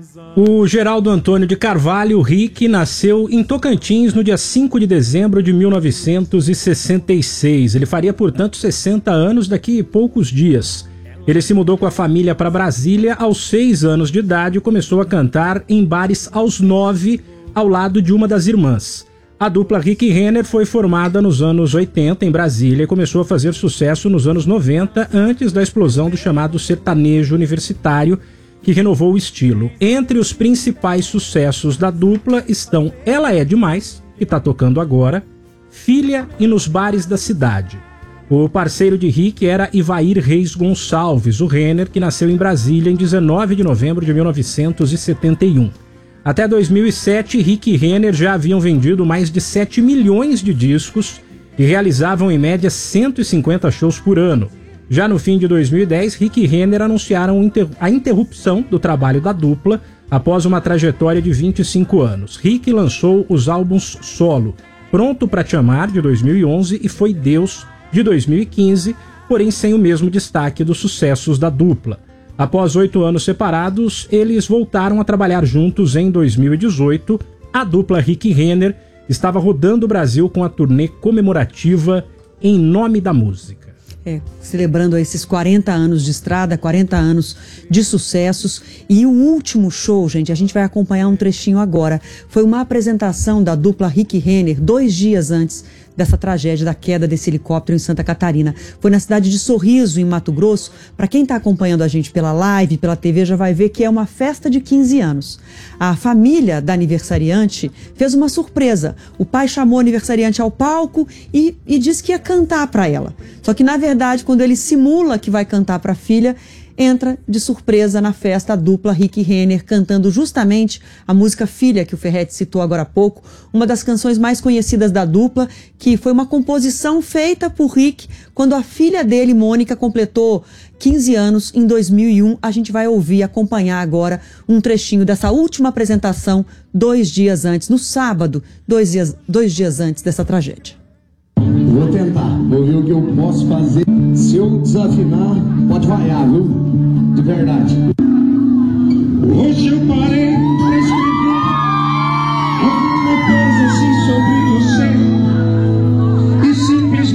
O Geraldo Antônio de Carvalho, Rick, nasceu em Tocantins no dia 5 de dezembro de 1966. Ele faria, portanto, 60 anos daqui a poucos dias. Ele se mudou com a família para Brasília aos 6 anos de idade e começou a cantar em bares aos 9, ao lado de uma das irmãs. A dupla Rick e Renner foi formada nos anos 80 em Brasília e começou a fazer sucesso nos anos 90, antes da explosão do chamado sertanejo universitário, que renovou o estilo. Entre os principais sucessos da dupla estão Ela é Demais, que está tocando agora, Filha e Nos Bares da Cidade. O parceiro de Rick era Ivair Reis Gonçalves, o Renner, que nasceu em Brasília em 19 de novembro de 1971. Até 2007, Rick e Renner já haviam vendido mais de 7 milhões de discos e realizavam em média 150 shows por ano. Já no fim de 2010, Rick e Renner anunciaram a interrupção do trabalho da dupla após uma trajetória de 25 anos. Rick lançou os álbuns solo Pronto Pra Te Amar, de 2011, e Foi Deus, de 2015, porém sem o mesmo destaque dos sucessos da dupla. Após 8 anos separados, eles voltaram a trabalhar juntos em 2018. A dupla Rick e Renner estava rodando o Brasil com a turnê comemorativa Em Nome da Música. Celebrando esses 40 anos de estrada, 40 anos de sucessos. E o último show, gente, a gente vai acompanhar um trechinho agora. Foi uma apresentação da dupla Rick e Renner 2 dias antes dessa tragédia da queda desse helicóptero em Santa Catarina. Foi na cidade de Sorriso, em Mato Grosso. Para quem está acompanhando a gente pela live, pela TV, já vai ver que é uma festa de 15 anos. A família da aniversariante fez uma surpresa. O pai chamou a aniversariante ao palco e disse que ia cantar para ela. Só que, na verdade, quando ele simula que vai cantar para a filha, entra de surpresa na festa a dupla Rick e Renner, cantando justamente a música Filha, que o Ferretti citou agora há pouco, uma das canções mais conhecidas da dupla, que foi uma composição feita por Rick quando a filha dele, Mônica, completou 15 anos em 2001. A gente vai ouvir, acompanhar agora um trechinho dessa última apresentação 2 dias antes, no sábado, 2 dias antes dessa tragédia. Vou tentar, vou ver o que eu posso fazer. Se eu desafinar, pode vaiar, viu? De verdade. Hoje eu parei para escrever alguma coisa assim sobre você.